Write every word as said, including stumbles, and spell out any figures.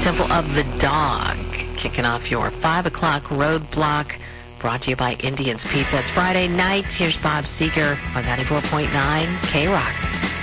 Temple of the Dog, kicking off your five o'clock roadblock, brought to you by Indians Pizza. It's Friday night. Here's Bob Seeger on ninety-four point nine K-Rock.